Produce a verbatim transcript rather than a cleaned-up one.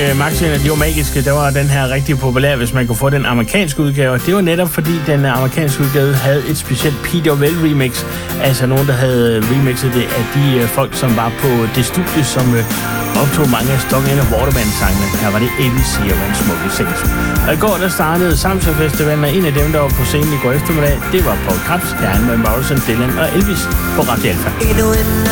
uh, Maxine, de var magiske. Der var den her rigtig populær, hvis man kunne få den amerikanske udgave. Det var netop fordi, den amerikanske udgave havde et specielt Peter Well remix. Altså nogen, der havde remixet det af de uh, folk, som var på det studie, som uh, optog mange af Stock and Waterman-sangene. Her var det A B C og en smuk seks. Og i går, der startede Samsø Festivalen, og en af dem, der var på scenen i går eftermiddag, det var Paul Krebs, Herren med Morrison, Dylan og Elvis på Radio Alpha.